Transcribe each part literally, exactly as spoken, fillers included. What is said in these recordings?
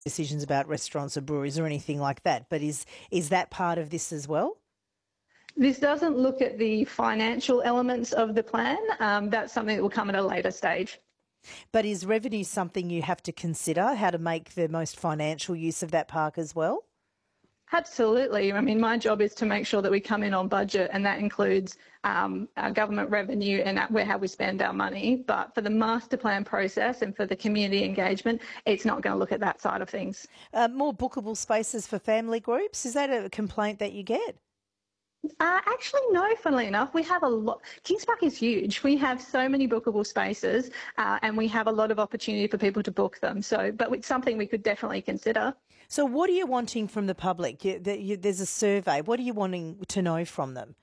decisions about restaurants or breweries or anything like that, but is is that part of this as well? This doesn't look at the financial elements of the plan. Um, that's something that will come at a later stage. But is revenue something you have to consider, how to make the most financial use of that park as well? Absolutely. I mean, my job is to make sure that we come in on budget, and that includes um, our government revenue and how we spend our money. But for the master plan process and for the community engagement, it's not going to look at that side of things. Uh, more bookable spaces for family groups, is that a complaint that you get? Uh, actually, no, funnily enough. We have a lot. Kings Park is huge. We have so many bookable spaces uh, and we have a lot of opportunity for people to book them. So, but it's something we could definitely consider. So what are you wanting from the public? You, the, you, there's a survey. What are you wanting to know from them?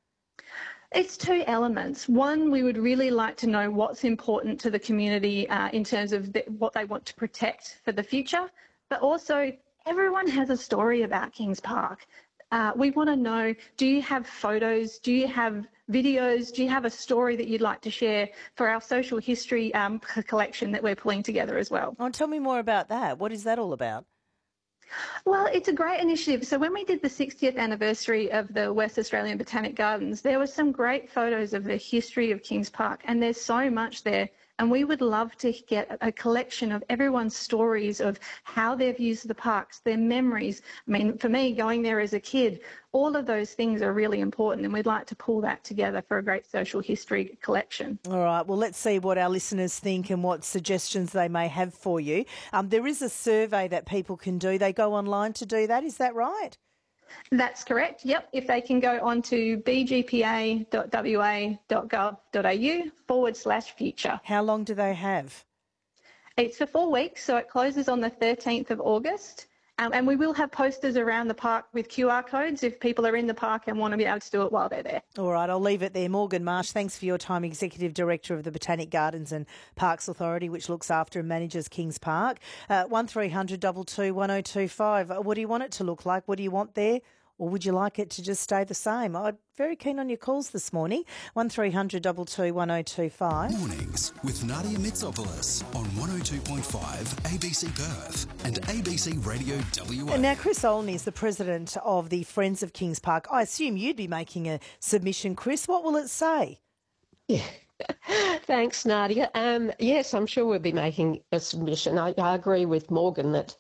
It's two elements. One, we would really like to know what's important to the community uh, in terms of the, what they want to protect for the future. But also, everyone has a story about Kings Park. Uh, we want to know, do you have photos, do you have videos, do you have a story that you'd like to share for our social history um, collection that we're pulling together as well? Oh, tell me more about that. What is that all about? Well, it's a great initiative. So when we did the sixtieth anniversary of the West Australian Botanic Gardens, there were some great photos of the history of Kings Park, and there's so much there. And we would love to get a collection of everyone's stories of how they've used the parks, their memories. I mean, for me, going there as a kid, all of those things are really important, and we'd like to pull that together for a great social history collection. All right. Well, let's see what our listeners think and what suggestions they may have for you. Um, there is a survey that people can do. They go online to do that. Is that right? That's correct, yep. If they can go on to b g p a dot w a dot gov dot a u forward slash future. How long do they have? It's for four weeks, so it closes on the thirteenth of August. Um, and we will have posters around the park with Q R codes if people are in the park and want to be able to do it while they're there. All right, I'll leave it there. Morgan Marsh, thanks for your time, Executive Director of the Botanic Gardens and Parks Authority, which looks after and manages Kings Park. Uh, one three hundred two two one oh two five. What do you want it to look like? What do you want there? Or would you like it to just stay the same? I'm very keen on your calls this morning. one three hundred two two one oh two five. Mornings with Nadia Mitsopoulos on one oh two point five A B C Perth and A B C Radio W A. And now Chris Olney is the president of the Friends of Kings Park. I assume you'd be making a submission, Chris. What will it say? Yeah. Thanks, Nadia. Um, yes, I'm sure we'll be making a submission. I, I agree with Morgan that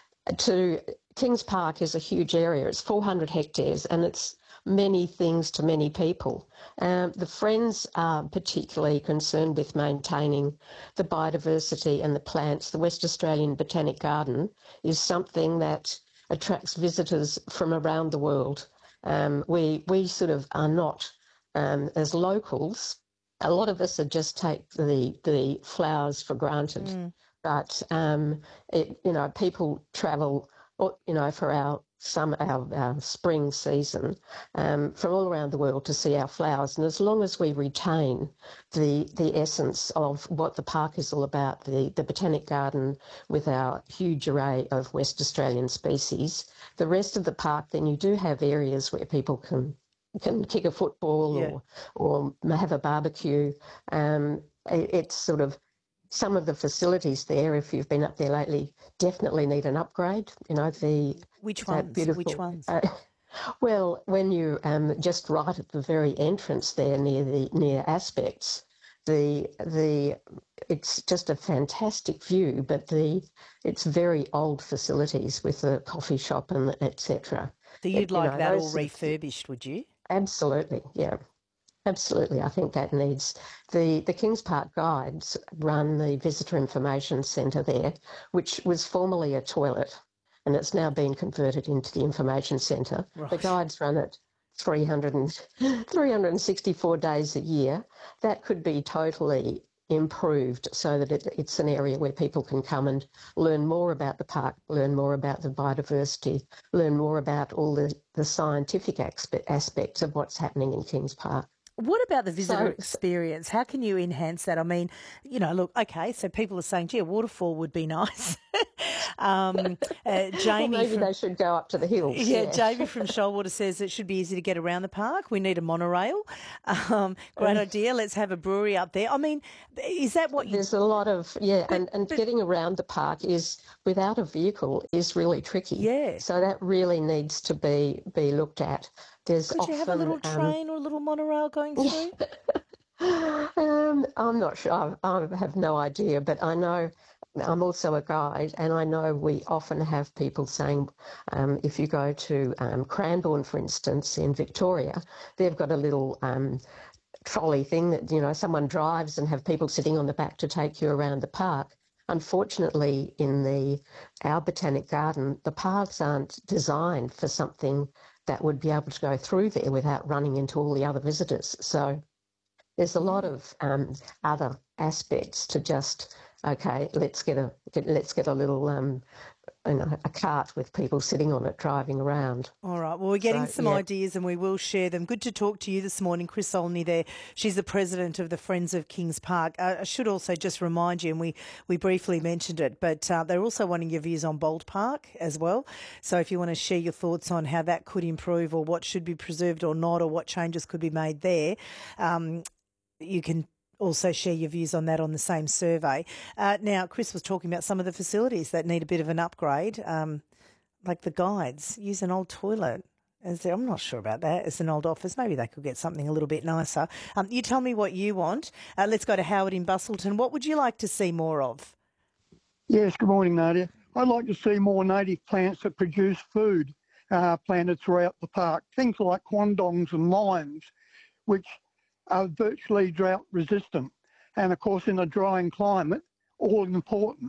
to Kings Park is a huge area. It's four hundred hectares and it's many things to many people. Um, the Friends are particularly concerned with maintaining the biodiversity and the plants. The West Australian Botanic Garden is something that attracts visitors from around the world. Um, we, we sort of are not, um, as locals, a lot of us are just take the, the flowers for granted. Mm. But, um, it, you know, people travel, you know, for our summer, our, our spring season um, from all around the world to see our flowers. And as long as we retain the the essence of what the park is all about, the, the Botanic Garden with our huge array of West Australian species, the rest of the park, then you do have areas where people can can kick a football yeah. or, or have a barbecue. Um, it, it's sort of, some of the facilities there, if you've been up there lately, definitely need an upgrade. You know, the which ones? Beautiful, which ones? Uh, well, when you um, just right at the very entrance there, near the near Aspects, the the it's just a fantastic view, but the it's very old facilities with the coffee shop and et cetera. So you'd it, like you know, that all refurbished, would you? Absolutely, yeah. Absolutely, I think that needs the the Kings Park Guides run the Visitor Information Centre there, which was formerly a toilet, and it's now been converted into the Information Centre. Right. The guides run it three hundred three hundred sixty-four days a year. That could be totally improved so that it, it's an area where people can come and learn more about the park, learn more about the biodiversity, learn more about all the, the scientific aspect, aspects of what's happening in Kings Park. What about the visitor So- experience? How can you enhance that? I mean, you know, look, okay, so people are saying, gee, a waterfall would be nice. um, uh, Well, Jamie maybe from, they should go up to the hills. yeah, Yeah. Jamie from Shoalwater says it should be easy to get around the park. We need a monorail. Um, great idea. Let's have a brewery up there. I mean, is that what you... There's a lot of, yeah, and, and getting around the park is, without a vehicle, is really tricky. Yeah. So that really needs to be be looked at. There's Could often, you have a little um, train or a little monorail going through? Um, I'm not sure. I, I have no idea, but I know I'm also a guide, and I know we often have people saying, um, if you go to um, Cranbourne, for instance, in Victoria, they've got a little um, trolley thing that, you know, someone drives and have people sitting on the back to take you around the park. Unfortunately, in the our Botanic Garden, the paths aren't designed for something that would be able to go through there without running into all the other visitors. So there's a lot of um, other aspects to just, okay, let's get a get, let's get a little um, you know, a cart with people sitting on it driving around. All right. Well, we're getting So, some yeah. ideas and we will share them. Good to talk to you this morning, Chris Olney there. She's the president of the Friends of Kings Park. Uh, I should also just remind you, and we, we briefly mentioned it, but uh, they're also wanting your views on Bold Park as well. So if you want to share your thoughts on how that could improve or what should be preserved or not, or what changes could be made there, um, you can also share your views on that on the same survey. Uh, now, Chris was talking about some of the facilities that need a bit of an upgrade, um, like the guides use an old toilet. As the, I'm not sure about that. It's an old office. Maybe they could get something a little bit nicer. Um, you tell me what you want. Uh, let's go to Howard in Bustleton. What would you like to see more of? Yes, good morning, Nadia. I'd like to see more native plants that produce food uh, planted throughout the park. Things like quandongs and limes, which are virtually drought resistant. And of course, in a drying climate, all important.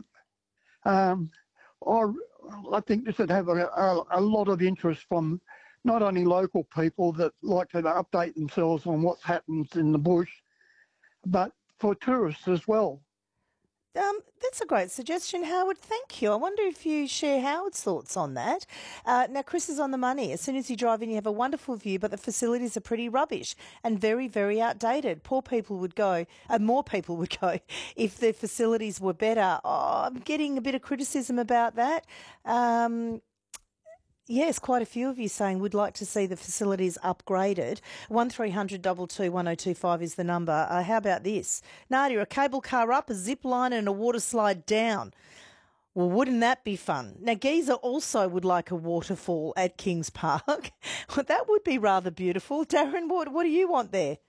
Um, I, I think this would have a, a, a lot of interest from not only local people that like to update themselves on what happens in the bush, but for tourists as well. Um, that's a great suggestion, Howard. Thank you. I wonder if you share Howard's thoughts on that. Uh, now, Chris is on the money. As soon as you drive in, you have a wonderful view, but the facilities are pretty rubbish and very, very outdated. Poor people would go, uh, more people would go if the facilities were better. Oh, I'm getting a bit of criticism about that. Um, Yes, quite a few of you saying would like to see the facilities upgraded. one three hundred two two one oh two five is the number. Uh, how about this? Nadia, a cable car up, a zip line and a water slide down. Well, wouldn't that be fun? Now, Giza also would like a waterfall at Kings Park. Well, that would be rather beautiful. Darren, what, what do you want there?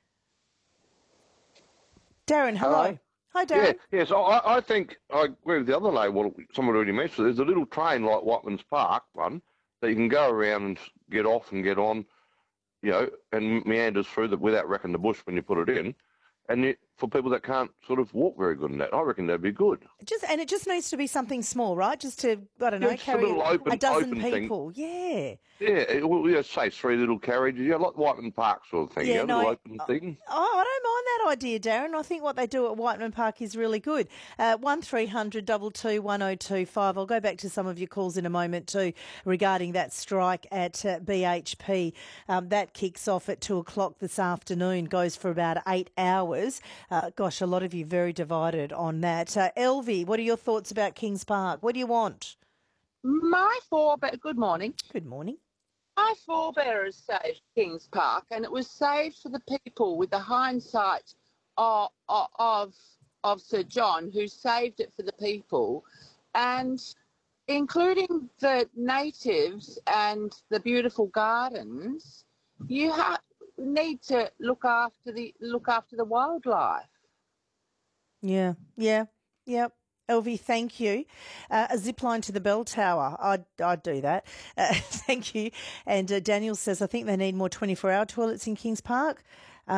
Darren, hello. Hello. Hi, Yeah, Darren. yes, I, I think I agree with the other lady. Well, someone already mentioned there's a little train like Whiteman's Park one that you can go around and get off and get on, you know, and meanders through the, without wrecking the bush when you put it in. And it, for people that can't sort of walk very good in that, I reckon that'd be good. Just and it just needs to be something small, right? Just to, I don't know, Yeah, just a carry little open- a dozen open thing. people. Yeah. Yeah, it, well, yeah, say three little carriages, yeah, like Whiteman Park sort of thing, Yeah, yeah, a no, little open thing. Oh, I don't mind that idea, Darren. I think what they do at Whiteman Park is really good. Uh, one three hundred two two one oh two five. I'll go back to some of your calls in a moment too regarding that strike at uh, B H P. Um, that kicks off at two o'clock this afternoon, goes for about eight hours. Uh, gosh, a lot of you very divided on that. Uh, Elvie, what are your thoughts about Kings Park? What do you want? My forebear, good morning. Good morning. My forebearers saved Kings Park, and it was saved for the people with the hindsight of, of, of Sir John, who saved it for the people, and including the natives and the beautiful gardens. You ha- need to look after the look after the wildlife. Yeah, yeah, yep. Elvie, thank you. Uh, a zip line to the bell tower. I'd, I'd do that. Uh, thank you. And uh, Daniel says, I think they need more twenty-four hour toilets in Kings Park. Um,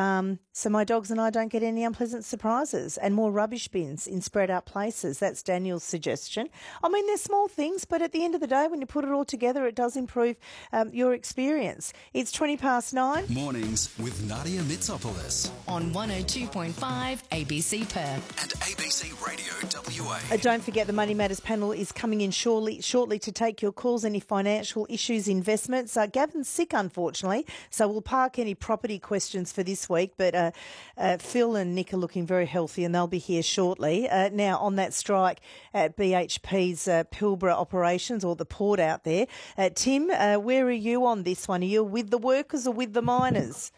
so my dogs and I don't get any unpleasant surprises, and more rubbish bins in spread out places. That's Daniel's suggestion. I mean, they're small things, but at the end of the day, when you put it all together, it does improve um, your experience. It's twenty past nine. Mornings with Nadia Mitsopoulos on one oh two point five A B C Perth and A B C Radio W Uh, A. don't forget the Money Matters panel is coming in shortly, shortly to take your calls, any financial issues, investments. Uh, Gavin's sick, unfortunately, so we'll park any property questions for this week, but uh, uh, Phil and Nick are looking very healthy and they'll be here shortly. Uh, now, on that strike at B H P's uh, Pilbara operations, or the port out there, uh, Tim, uh, where are you on this one? Are you with the workers or with the miners?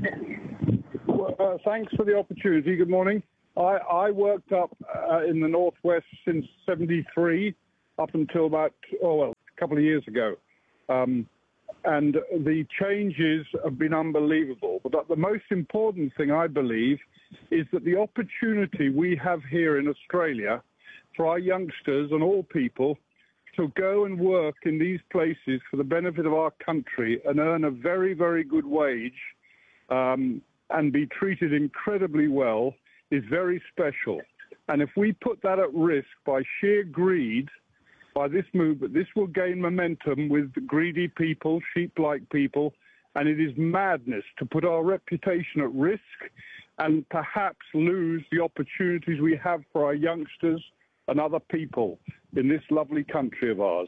Well, uh, thanks for the opportunity. Good morning. I, I worked up uh, in the northwest since seventy-three, up until about oh well, a couple of years ago, um, and the changes have been unbelievable. But the most important thing, I believe, is that the opportunity we have here in Australia for our youngsters and all people to go and work in these places for the benefit of our country and earn a very, very good wage um, and be treated incredibly well is very special. And if we put that at risk by sheer greed, by this movement, this will gain momentum with greedy people, sheep-like people, and it is madness to put our reputation at risk and perhaps lose the opportunities we have for our youngsters and other people in this lovely country of ours.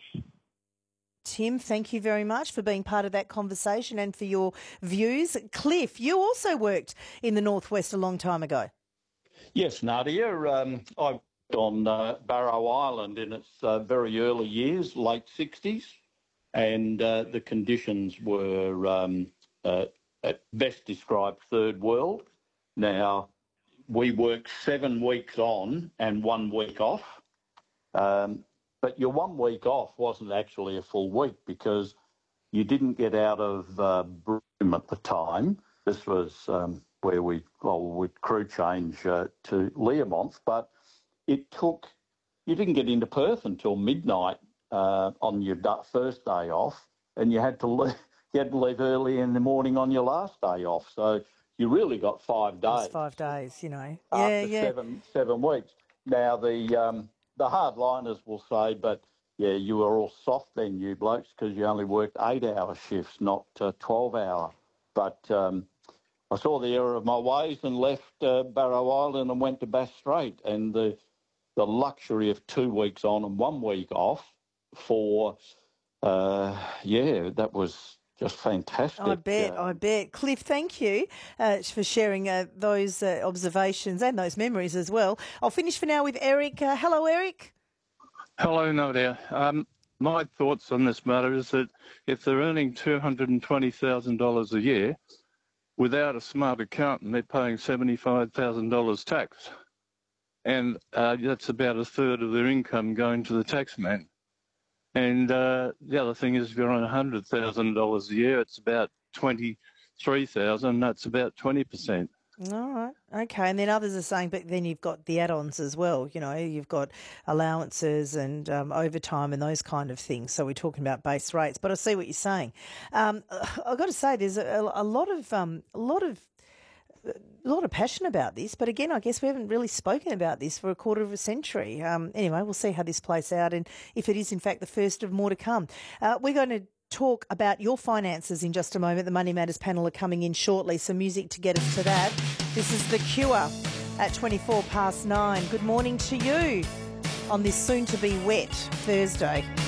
Tim, thank you very much for being part of that conversation and for your views. Cliff, you also worked in the Northwest a long time ago. Yes, Nadia. Um, I worked on uh, Barrow Island in its uh, very early years, late sixties, and uh, the conditions were um, uh, at best described third world. Now, we worked seven weeks on and one week off, um, but your one week off wasn't actually a full week because you didn't get out of uh, Broome at the time. This was um, where we well would crew change uh, to Learmonth, but it took you didn't get into Perth until midnight uh, on your first day off, and you had to leave, you had to leave early in the morning on your last day off. So you really got five days. It's five days, you know. After yeah, yeah. seven seven weeks. Now the um, the hardliners will say, but yeah, you were all soft then, you blokes, because you only worked eight-hour shifts, not uh, twelve-hour. But um, I saw the error of my ways and left uh, Barrow Island and went to Bass Strait, and the the luxury of two weeks on and one week off for uh, yeah, that was just fantastic. I bet, uh, I bet. Cliff, thank you uh, for sharing uh, those uh, observations and those memories as well. I'll finish for now with Eric. Uh, hello, Eric. Hello, Nadia. Um, my thoughts on this matter is that if they're earning two hundred twenty thousand dollars a year, without a smart accountant, they're paying seventy-five thousand dollars tax. And uh, that's about a third of their income going to the tax man. And uh, the other thing is if you're on one hundred thousand dollars a year, it's about twenty-three thousand dollars, that's about twenty percent. All right. Okay. And then others are saying, but then you've got the add-ons as well. You know, you've got allowances and um, overtime and those kind of things. So we're talking about base rates. But I see what you're saying. Um, I've got to say, there's a, a lot of um, a lot of a lot of passion about this, but again, I guess we haven't really spoken about this for a quarter of a century. Um, anyway, we'll see how this plays out and if it is in fact the first of more to come. Uh, we're going to talk about your finances in just a moment. The Money Matters panel are coming in shortly. Some music to get us to that. This is The Cure at twenty-four past nine. Good morning to you on this soon-to-be wet Thursday.